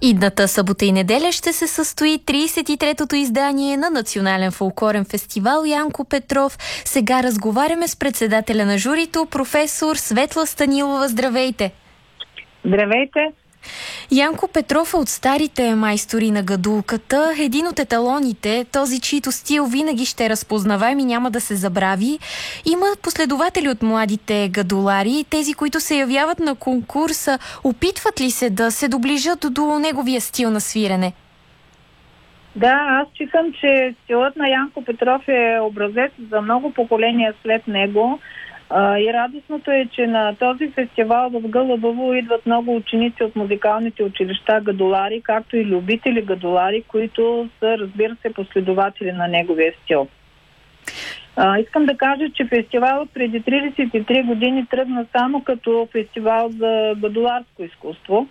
Идната събота и неделя ще се състои 33-тото издание на Национален фолклорен фестивал Янко Петров. Сега разговаряме с председателя на журито, професор Светла Станилова. Здравейте! Здравейте! Янко Петров е от старите майстори на гадулката, един от еталоните, този, чийто стил винаги ще е разпознаваем и няма да се забрави. Има последователи от младите гадулари, тези, които се явяват на конкурса. Опитват ли се да се доближат до неговия стил на свирене? Да, аз считам, че стилът на Янко Петров е образец за много поколения след него. И радостното е, че на този фестивал в Гълъбово идват много ученици от музикалните училища гадулари, както и любители гадулари, които са, разбира се, последователи на неговия стил. Искам да кажа, че фестивалът преди 33 години тръгна само като фестивал за гадуларско изкуство.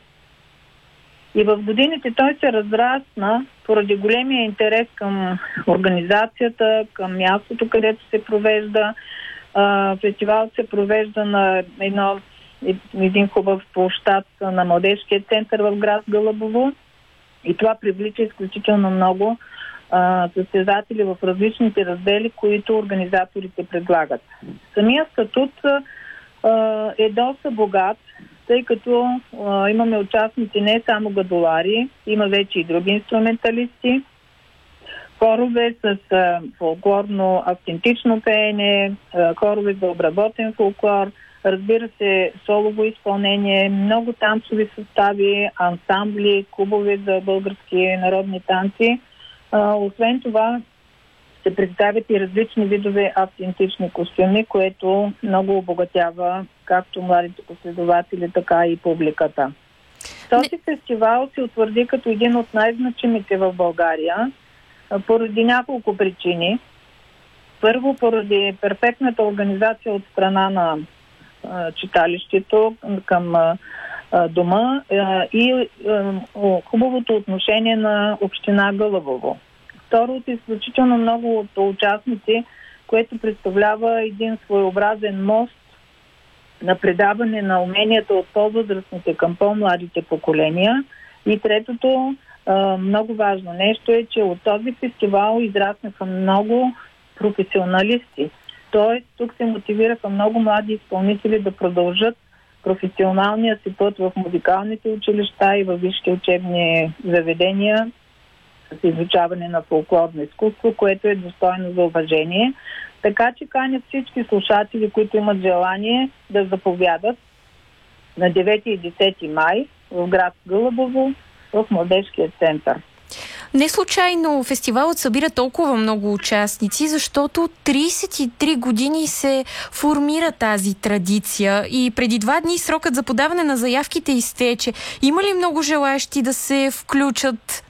И в годините той се разрасна поради големия интерес към организацията, към мястото, където се провежда. Фестивалът се провежда на един хубав площад на Младежкия център в град Гълъбово и това привлича изключително много състезатели в различните раздели, които организаторите предлагат. Самия статут е доста богат, тъй като имаме участници не само гадулари, има вече и други инструменталисти, хорове с фолклорно автентично пеене, хорове за обработен фолклор, разбира се, солово изпълнение, много танцови състави, ансамбли, клубове за български народни танци. Освен това, се представят и различни видове автентични костюми, което много обогатява както младите последователи, така и публиката. Този фестивал се утвърди като един от най-значимите в България поради няколко причини. Първо, поради перфектната организация от страна на читалището към дома и хубавото отношение на община Гълъбово. Второ, от изключително много от участници, което представлява един своеобразен мост на предаване на уменията от по-възрастните към по-младите поколения. И третото, много важно нещо е, че от този фестивал израснаха много професионалисти. Тоест, тук се мотивираха много млади изпълнители да продължат професионалния си път в музикалните училища и във висшите учебни заведения с изучаване на фолклорно изкуство, което е достойно за уважение. Така че канят всички слушатели, които имат желание да заповядат на 9 и 10 май в град Гълъбово в Младежкия център. Не случайно фестивалът събира толкова много участници, защото 33 години се формира тази традиция и преди 2 дни срокът за подаване на заявките изтече. Има ли много желаещи да се включат?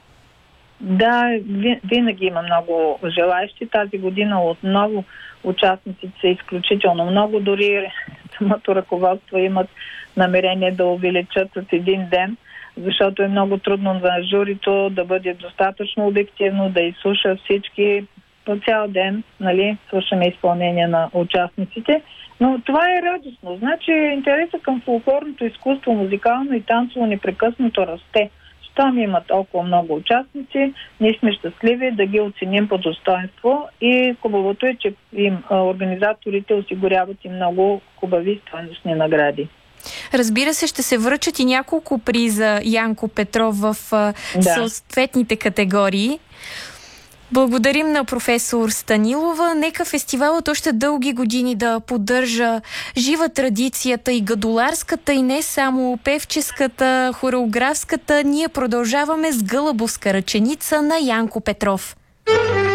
Да, винаги има много желаещи. Тази година отново участниците са изключително много. Дори самото ръководство имат намерение да увеличат с един ден, защото е много трудно за журито да бъде достатъчно обективно, да изслуша всички по цял ден, слушаме изпълнение на участниците. Но това е радостно. Значи интересът към фолклорното изкуство, музикално и танцово непрекъснато расте. Щом има толкова много участници, ние сме щастливи да ги оценим по достоинство и хубавото е, че организаторите осигуряват и много хубави стойностни награди. Разбира се, ще се връчат и няколко приза Янко Петров в съответните категории. Благодарим на професор Станилова. Нека фестивалът още дълги години да поддържа жива традицията и гадуларската, и не само певческата, хореографската. Ние продължаваме с гълъбовска ръченица на Янко Петров.